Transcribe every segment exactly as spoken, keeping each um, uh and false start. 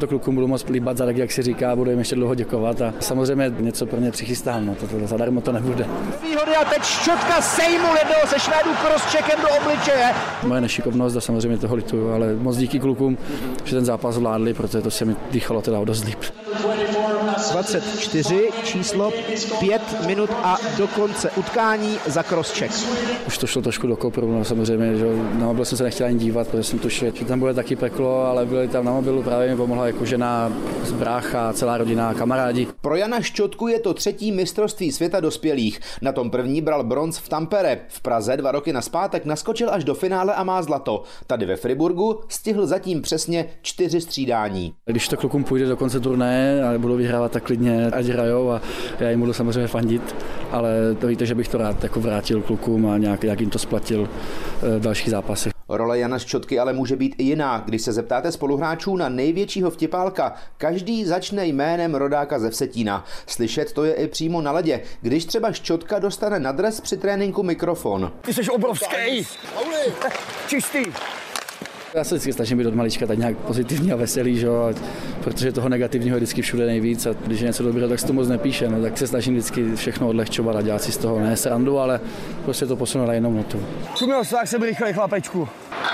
To klukům budu moc líbat zadek, jak si říká, budu jim ještě dlouho děkovat a samozřejmě něco pro ně přichystám, no to, to zadarmo to nebude. Výhody a teď Šťotka sejmul jednoho ze Švédů crosscheckem do obličeje. Moje nešikovnost a samozřejmě toho lituju, ale moc díky klukům, že ten zápas zvládli, protože to se mi dýchalo teda o dost líp. dvacet čtyři, číslo pět minut a do konce utkání za crosscheck. Už to šlo trošku do kopru, no samozřejmě, že na mobil jsem se nechtěl ani dívat, protože jsem tušil, že tam bude taky peklo, ale byli tam na mobilu, právě mi pomohla jako žena, brácha, celá rodina, kamarádi. Pro Jana Šťotku je to třetí mistrovství světa dospělých. Na tom první bral bronz v Tampere. V Praze dva roky nazpátek naskočil až do finále a má zlato. Tady ve Friburgu stihl zatím přesně čtyři střídání. Když to klukům půjde do konce turnaje a budou vyhrávat, tak klidně ať hrajou a já jim budu samozřejmě fandit, ale to víte, že bych to rád jako vrátil klukům a nějak, jak jim to splatil v dalších zápasech. Role Jana Šťotky ale může být i jiná. Když se zeptáte spoluhráčů na největšího vtipálka, každý začne jménem rodáka ze Vsetína. Slyšet to je i přímo na ledě, když třeba Šťotka dostane na dres při tréninku mikrofon. Ty jsi obrovský! Čistý! Já se vždycky snažím být od malička tak nějak pozitivní a veselý, že? Protože toho negativního je vždycky všude nejvíc a když je něco dobrého, tak se to moc nepíše. No, tak se snažím vždycky všechno odlehčovat a dělat si z toho ne srandu, ale prostě to posunout na jinou notu. Kuměl se, jak jsem rychlej, chlapečku.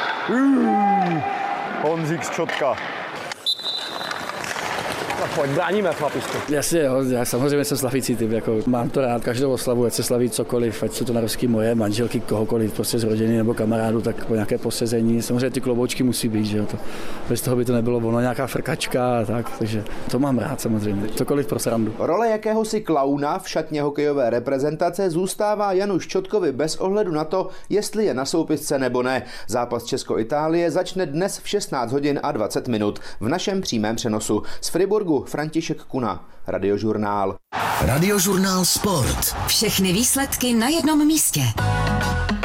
Honzík Šťotka. Tak pojď, bráníme, chlapisko. Jasně, jo, já samozřejmě jsem slavící typ, jako mám to rád, každou oslavu, ať se slaví cokoliv, ať jsou to narovský moje, manželky, kohokoliv, prostě z rodiny nebo kamarádu, tak po nějaké posezení. Samozřejmě ty kloboučky musí být, že jo, to, bez toho by to nebylo ono, nějaká frkačka a tak, takže to mám rád samozřejmě, cokoliv pro srandu. Role jakéhosi klauna v šatně hokejové reprezentace zůstává Janu Šťotkovi bez ohledu na to, jestli je na soupisce nebo ne. Zápas Česko-Itálie začne dnes v šestnáct hodin a dvacet minut v našem přímém přenosu. Z Friburgu František Kuna, Radiožurnál. Radiožurnál Sport. Všechny výsledky na jednom místě.